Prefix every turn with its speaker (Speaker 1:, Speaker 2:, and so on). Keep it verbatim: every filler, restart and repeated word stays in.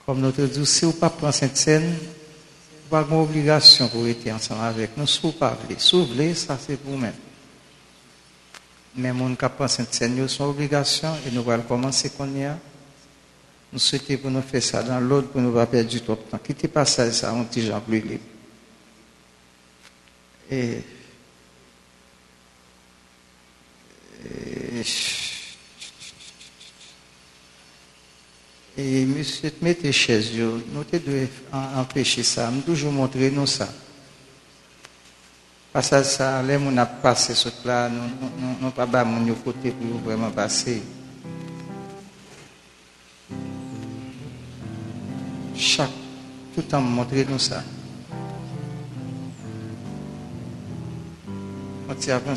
Speaker 1: Comme notre dit, si vous ne prenez pas Sainte-Seine, vous n'avez pas d'obligation pour être ensemble avec nous. Si vous ne pas voulez, si vous voulez, ça c'est pour vous-même. Mais les gens qui prennent Sainte-Seine, c'est une obligation et nous allons commencer qu'on y a. Nous souhaitons pour nous faire ça dans l'autre pour ne pas perdre du temps. Quittez pas ça, ça, un petit gens plus libre. Et, et, et monsieur, mettez chaise, nous devons empêcher ça. Nous toujours montrer nous ça. Parce que ça, les gens qui passé ce là, nous n'avons pas de mon côté pour vraiment passer. Chaque, tout le temps montrer nous ça.